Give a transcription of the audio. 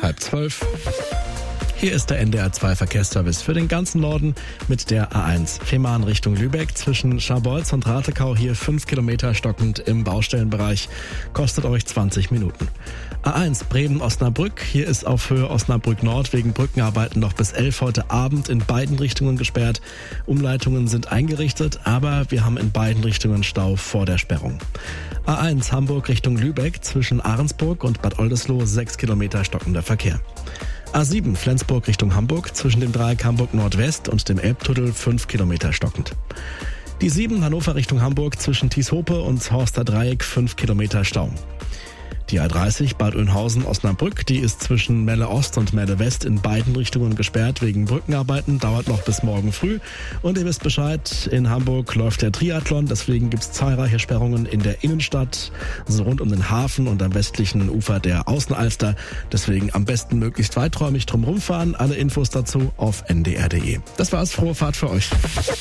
11:30. Hier ist der NDR 2 Verkehrsservice für den ganzen Norden mit der A1 Fehmarn Richtung Lübeck zwischen Scharbeutz und Ratekau. Hier 5 Kilometer stockend im Baustellenbereich. Kostet euch 20 Minuten. A1 Bremen-Osnabrück. Hier ist auf Höhe Osnabrück Nord wegen Brückenarbeiten noch bis 11 heute Abend in beiden Richtungen gesperrt. Umleitungen sind eingerichtet, aber wir haben in beiden Richtungen Stau vor der Sperrung. A1 Hamburg Richtung Lübeck zwischen Ahrensburg und Bad Oldesloe 6 Kilometer stockender Verkehr. A7 Flensburg Richtung Hamburg zwischen dem Dreieck Hamburg Nordwest und dem Elbtunnel 5 Kilometer stockend. Die 7 Hannover Richtung Hamburg zwischen Thieshope und Horster Dreieck 5 Kilometer Stau. Die A30 Bad Oeynhausen-Osnabrück, die ist zwischen Melle Ost und Melle West in beiden Richtungen gesperrt wegen Brückenarbeiten, dauert noch bis morgen früh. Und ihr wisst Bescheid, in Hamburg läuft der Triathlon, deswegen gibt es zahlreiche Sperrungen in der Innenstadt, so rund um den Hafen und am westlichen Ufer der Außenalster. Deswegen am besten möglichst weiträumig drumherum fahren. Alle Infos dazu auf ndr.de. Das war's, frohe Fahrt für euch.